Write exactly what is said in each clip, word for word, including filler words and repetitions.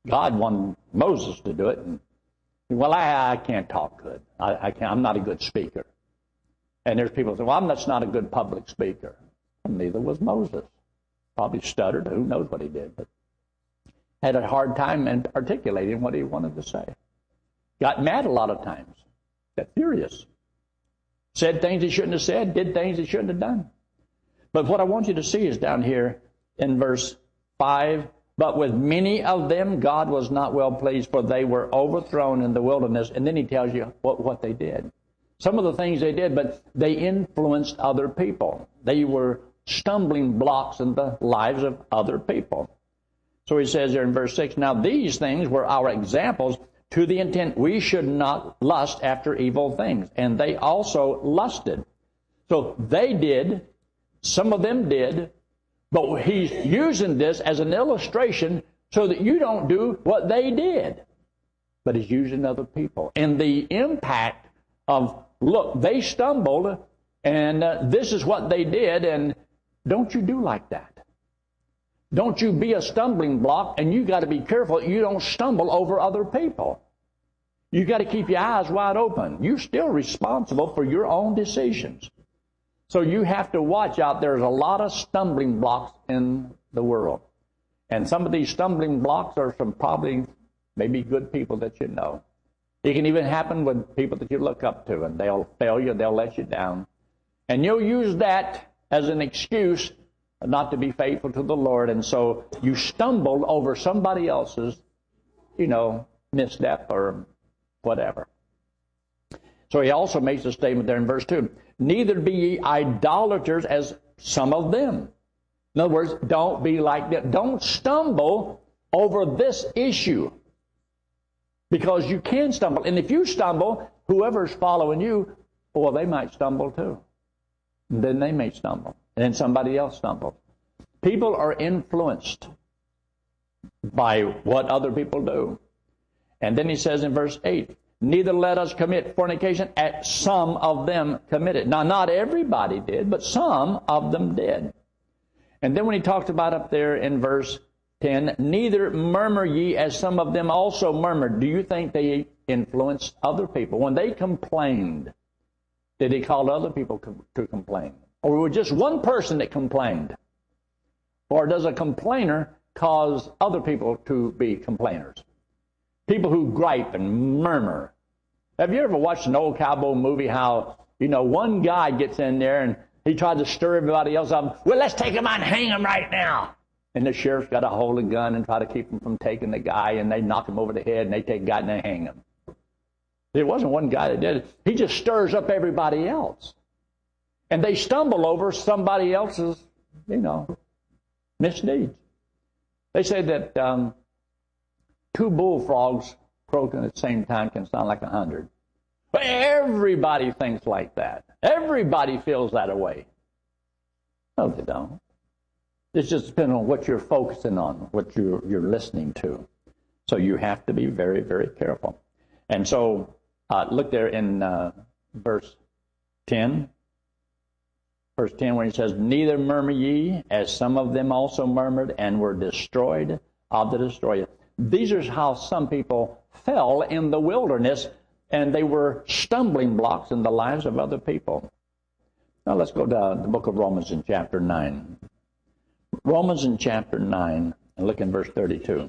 God wanted Moses to do it. And, well, I, I can't talk good. I, I can't, I'm not a good speaker. And there's people who say, well, I'm just not a good public speaker. And neither was Moses. Probably stuttered. Who knows what he did. But had a hard time in articulating what he wanted to say. Got mad a lot of times. Got furious. Said things he shouldn't have said. Did things he shouldn't have done. But what I want you to see is down here in verse five. But with many of them God was not well pleased, for they were overthrown in the wilderness. And then he tells you what, what they did. Some of the things they did, but they influenced other people. They were stumbling blocks in the lives of other people. So he says there in verse six, now these things were our examples to the intent we should not lust after evil things. And they also lusted. So they did, some of them did, but he's using this as an illustration so that you don't do what they did. But he's using other people. And the impact of, look, they stumbled, and uh, this is what they did, and don't you do like that. Don't you be a stumbling block, and you got to be careful you don't stumble over other people. You got to keep your eyes wide open. You're still responsible for your own decisions. So you have to watch out. There's a lot of stumbling blocks in the world. And some of these stumbling blocks are from probably maybe good people that you know. It can even happen with people that you look up to, and they'll fail you, they'll let you down. And you'll use that as an excuse not to be faithful to the Lord, and so you stumble over somebody else's, you know, misstep or whatever. So he also makes a statement there in verse two. Neither be ye idolaters as some of them. In other words, don't be like them. Don't stumble over this issue. Because you can stumble. And if you stumble, whoever's following you, well, they might stumble too. And then they may stumble. And then somebody else stumbles. People are influenced by what other people do. And then he says in verse eight, neither let us commit fornication, as some of them committed. Now, not everybody did, but some of them did. And then when he talks about up there in verse ten, neither murmur ye as some of them also murmured. Do you think they influenced other people? When they complained, did he call other people to complain? Or was just one person that complained? Or does a complainer cause other people to be complainers? People who gripe and murmur. Have you ever watched an old cowboy movie how, you know, one guy gets in there and he tries to stir everybody else up. Well, let's take him out and hang him right now. And the sheriff's got to hold a gun and try to keep him from taking the guy, and they knock him over the head, and they take the guy and they hang him. There wasn't one guy that did it. He just stirs up everybody else. And they stumble over somebody else's, you know, misdeeds. They say that um, two bullfrogs croaking at the same time can sound like a hundred. But everybody thinks like that. Everybody feels that way. No, they don't. It's just depending on what you're focusing on, what you're, you're listening to. So you have to be very, very careful. And so uh, look there in uh, verse ten. Verse ten, where he says, neither murmur ye, as some of them also murmured, and were destroyed of the destroyer. These are how some people fell in the wilderness, and they were stumbling blocks in the lives of other people. Now let's go to the book of Romans in chapter nine. Romans in chapter nine, and look in verse thirty-two.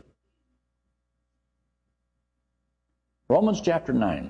Romans chapter nine.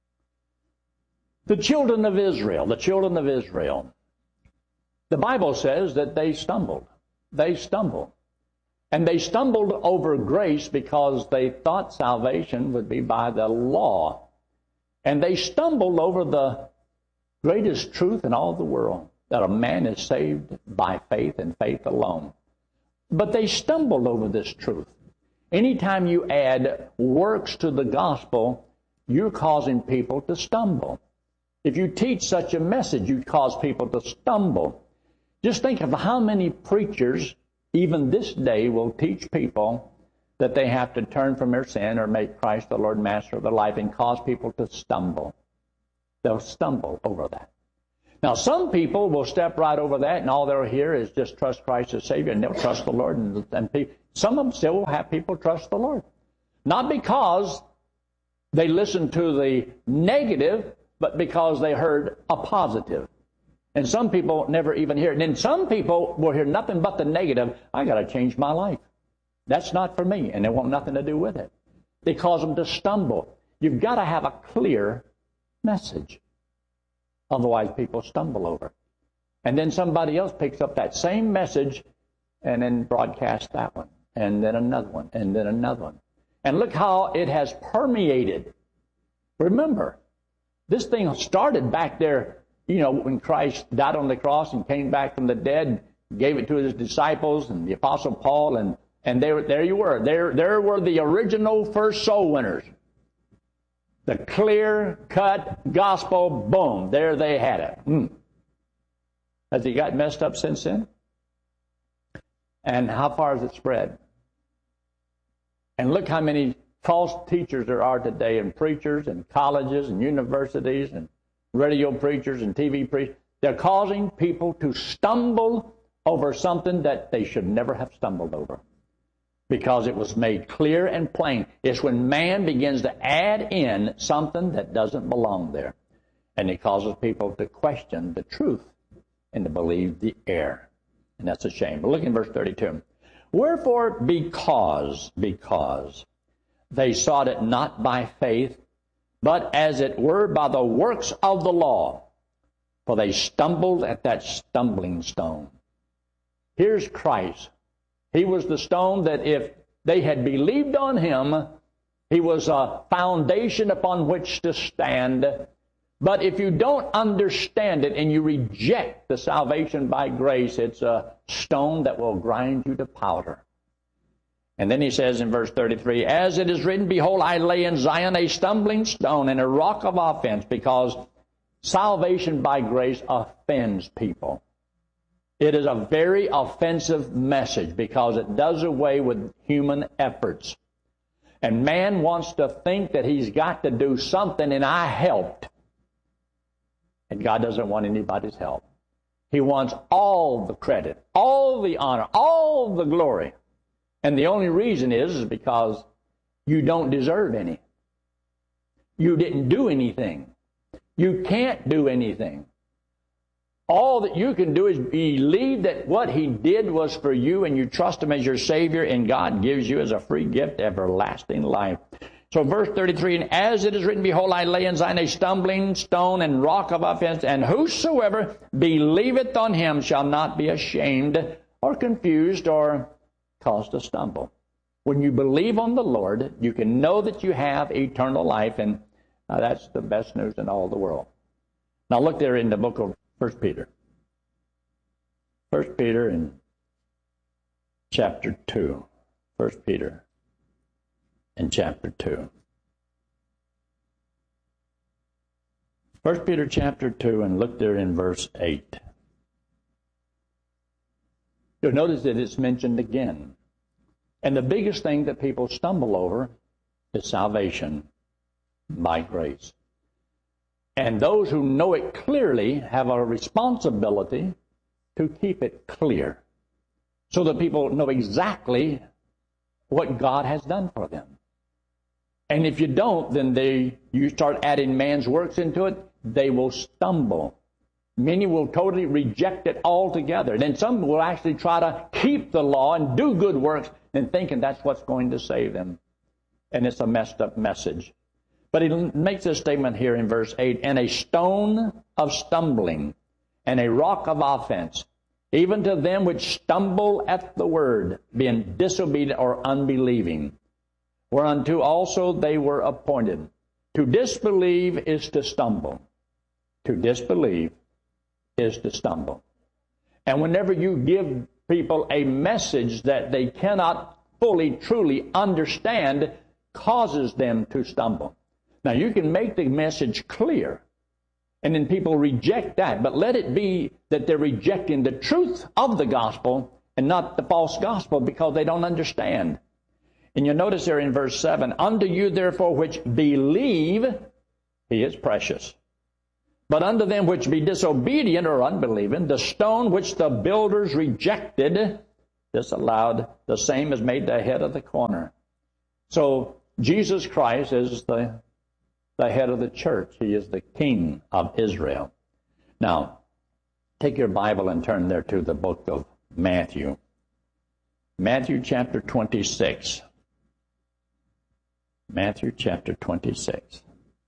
The children of Israel, the children of Israel. The Bible says that they stumbled. They stumbled. And they stumbled over grace because they thought salvation would be by the law. And they stumbled over the greatest truth in all the world, that a man is saved by faith and faith alone. But they stumbled over this truth. Anytime you add works to the gospel, you're causing people to stumble. If you teach such a message, you cause people to stumble. Just think of how many preachers, even this day, will teach people that they have to turn from their sin or make Christ the Lord and Master of their life, and cause people to stumble. They'll stumble over that. Now, some people will step right over that, and all they'll hear is just trust Christ as Savior, and they'll trust the Lord. And, and people, some of them still will have people trust the Lord. Not because they listened to the negative, but because they heard a positive. And some people never even hear it. And then some people will hear nothing but the negative. I got to change my life. That's not for me. And they want nothing to do with it. They cause them to stumble. You've got to have a clear message. Otherwise, people stumble over. And then somebody else picks up that same message and then broadcasts that one. And then another one. And then another one. And look how it has permeated. Remember, this thing started back there, you know, when Christ died on the cross and came back from the dead, gave it to his disciples and the Apostle Paul, and, and there, there you were. There, there were the original first soul winners. The clear-cut gospel, boom, there they had it. Mm. Has it got messed up since then? And how far has it spread? And look how many false teachers there are today, and preachers and colleges and universities and radio preachers and T V preachers. They're causing people to stumble over something that they should never have stumbled over, because it was made clear and plain. It's when man begins to add in something that doesn't belong there, and it causes people to question the truth and to believe the error. And that's a shame. But look in verse thirty-two. Wherefore, because, because they sought it not by faith, but as it were by the works of the law, for they stumbled at that stumbling stone. Here's Christ. He was the stone that if they had believed on him, he was a foundation upon which to stand. But if you don't understand it and you reject the salvation by grace, it's a stone that will grind you to powder. And then he says in verse thirty-three, as it is written, behold, I lay in Zion a stumbling stone and a rock of offense, because salvation by grace offends people. It is a very offensive message because it does away with human efforts. And man wants to think that he's got to do something, and I helped. And God doesn't want anybody's help. He wants all the credit, all the honor, all the glory. And the only reason is, is because you don't deserve any. You didn't do anything. You can't do anything. All that you can do is believe that what he did was for you, and you trust him as your Savior, and God gives you as a free gift everlasting life. So verse thirty-three, and as it is written, behold, I lay in Zion a stumbling stone and rock of offense, and whosoever believeth on him shall not be ashamed or confused or caused to stumble. When you believe on the Lord, you can know that you have eternal life, and uh, that's the best news in all the world. Now look there in the book of First Peter. First Peter in chapter two. First Peter in chapter two. First Peter chapter two, and look there in verse eight. You'll notice that it's mentioned again. And the biggest thing that people stumble over is salvation by grace. And those who know it clearly have a responsibility to keep it clear, so that people know exactly what God has done for them. And if you don't, then they you start adding man's works into it, they will stumble. Many will totally reject it altogether. Then some will actually try to keep the law and do good works and thinking that's what's going to save them. And it's a messed up message. But he makes a statement here in verse eight, and a stone of stumbling and a rock of offense, even to them which stumble at the word, being disobedient or unbelieving, whereunto also they were appointed. To disbelieve is to stumble. To disbelieve is to stumble. And whenever you give people a message that they cannot fully, truly understand, causes them to stumble. Now, you can make the message clear, and then people reject that, but let it be that they're rejecting the truth of the gospel and not the false gospel, because they don't understand. And you'll notice there in verse seven, unto you therefore which believe, he is precious. But unto them which be disobedient or unbelieving, the stone which the builders rejected, disallowed, the same is made the head of the corner. So Jesus Christ is the, the head of the church. He is the King of Israel. Now, take your Bible and turn there to the book of Matthew. Matthew chapter twenty-six. Matthew chapter twenty-six.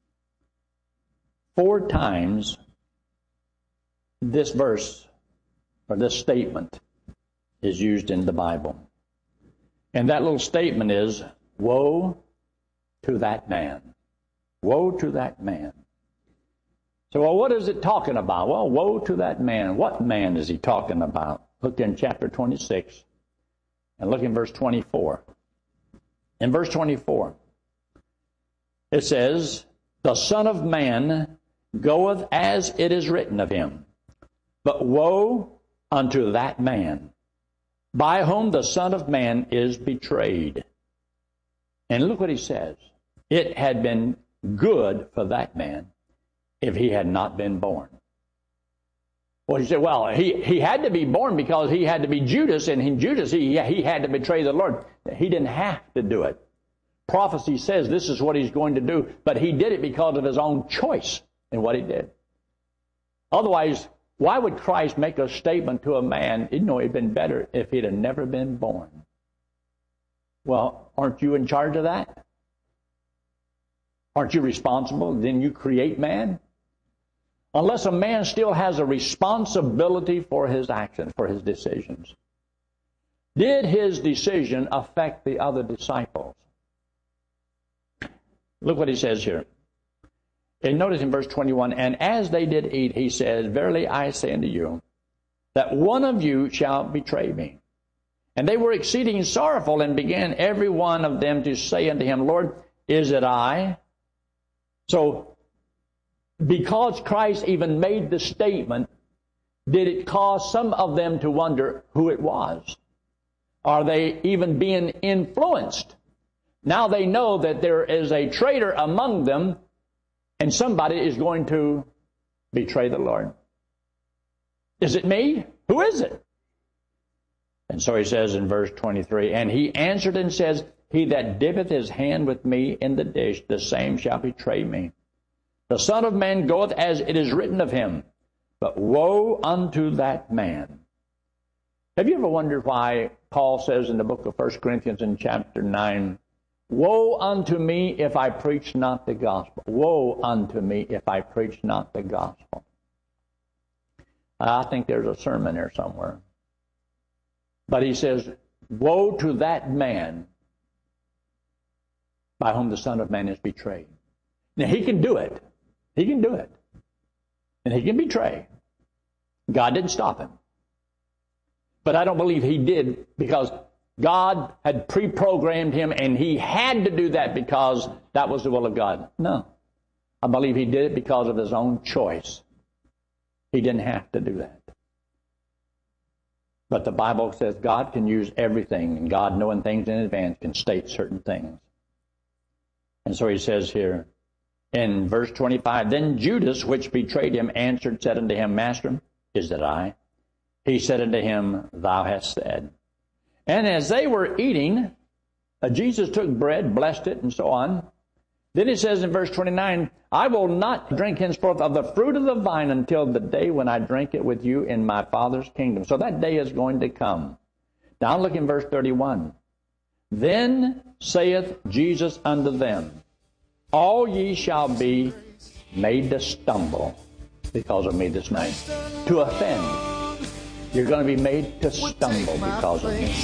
Four times this verse, or this statement, is used in the Bible. And that little statement is, woe to that man. Woe to that man. So, well, what is it talking about? Well, woe to that man. What man is he talking about? Look in chapter twenty-six and look in verse twenty-four. In verse twenty-four, it says, the Son of Man goeth as it is written of him. But woe unto that man, by whom the Son of Man is betrayed. And look what he says. It had been good for that man if he had not been born. Well, he said, well, he, he had to be born because he had to be Judas, and in Judas he, he had to betray the Lord. He didn't have to do it. Prophecy says this is what he's going to do, but he did it because of his own choice in what he did. Otherwise, why would Christ make a statement to a man, you know, it'd been better if he'd have never been born? Well, aren't you in charge of that? Aren't you responsible? Didn't you create man? Unless a man still has a responsibility for his actions, for his decisions. Did his decision affect the other disciples? Look what he says here. And notice in verse twenty-one, and as they did eat, he says, verily I say unto you, that one of you shall betray me. And they were exceeding sorrowful, and began every one of them to say unto him, Lord, is it I? So, because Christ even made the statement, did it cause some of them to wonder who it was? Are they even being influenced? Now they know that there is a traitor among them, and somebody is going to betray the Lord. Is it me? Who is it? And so he says in verse twenty-three, and he answered and says, he that dippeth his hand with me in the dish, the same shall betray me. The Son of Man goeth as it is written of him, but woe unto that man. Have you ever wondered why Paul says in the book of First Corinthians in chapter nine, woe unto me if I preach not the gospel. Woe unto me if I preach not the gospel. I think there's a sermon there somewhere. But he says, woe to that man by whom the Son of Man is betrayed. Now, he can do it. He can do it. And he can betray. God didn't stop him. But I don't believe he did because God had pre-programmed him and he had to do that because that was the will of God. No. I believe he did it because of his own choice. He didn't have to do that. But the Bible says God can use everything, and God, knowing things in advance, can state certain things. And so he says here in verse twenty-five, then Judas, which betrayed him, answered, said unto him, Master, is it I? He said unto him, Thou hast said. And as they were eating, uh, Jesus took bread, blessed it, and so on. Then he says in verse twenty-nine, I will not drink henceforth of the fruit of the vine until the day when I drink it with you in my Father's kingdom. So that day is going to come. Now look in verse thirty-one. Then saith Jesus unto them, all ye shall be made to stumble because of me this night, to offend. You're going to be made to stumble because of me.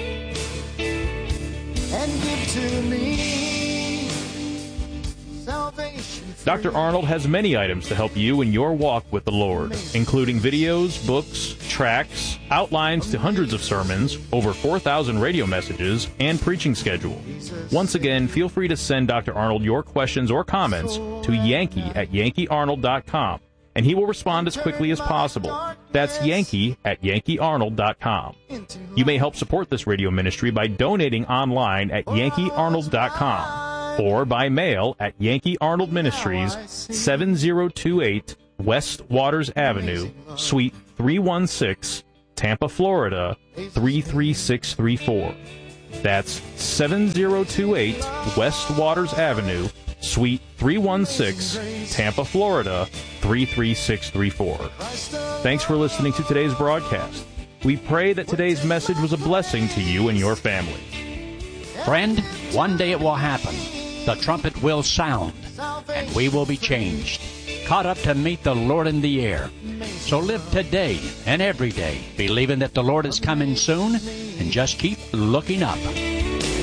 And give to me salvation. Doctor Arnold has many items to help you in your walk with the Lord, including videos, books, tracts, outlines to hundreds of sermons, over four thousand radio messages, and preaching schedule. Once again, feel free to send Doctor Arnold your questions or comments to Yankee at Yankee Arnold dot com, and he will respond as quickly as possible. That's Yankee at Yankee Arnold dot com. You may help support this radio ministry by donating online at Yankee Arnold dot com or by mail at Yankee Arnold Ministries, seven oh two eight West Waters Avenue, Suite three one six, Tampa, Florida, three three six three four. That's seven zero two eight West Waters Avenue, Suite three one six, Tampa, Florida, three three six three four. Thanks for listening to today's broadcast. We pray that today's message was a blessing to you and your family. Friend, one day it will happen. The trumpet will sound, and we will be changed, caught up to meet the Lord in the air. So live today and every day, believing that the Lord is coming soon, and just keep looking up.